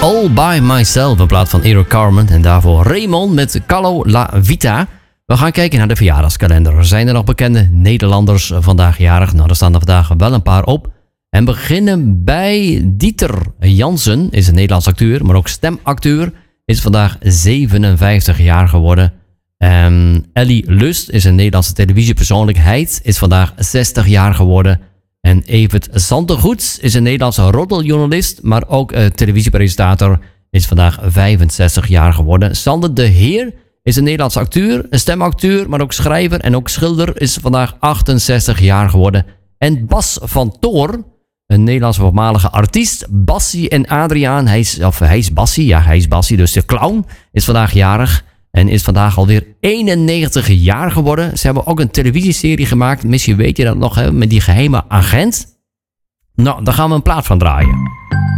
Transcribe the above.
All By Myself in plaats van Eric Carmen. En daarvoor Raymond met Callo La Vita. We gaan kijken naar de verjaardagskalender. Zijn er nog bekende Nederlanders vandaag jarig? Nou, er staan er vandaag wel een paar op. En beginnen bij Dieter Jansen, is een Nederlands acteur, maar ook stemacteur. Is vandaag 57 jaar geworden. Ellie Lust is een Nederlandse televisiepersoonlijkheid. Is vandaag 60 jaar geworden. En Evert Zantegoeds is een Nederlandse roddeljournalist, maar ook televisiepresentator. Is vandaag 65 jaar geworden. Sander de Heer is een Nederlandse acteur, een stemacteur, maar ook schrijver en ook schilder. Is vandaag 68 jaar geworden. En Bas van Toor, een Nederlandse voormalige artiest. Bassie en Adriaan, hij is Bassie, dus de clown, is vandaag jarig. En is vandaag alweer 91 jaar geworden. Ze hebben ook een televisieserie gemaakt. Misschien weet je dat nog, hè, met die geheime agent. Nou, daar gaan we een plaat van draaien.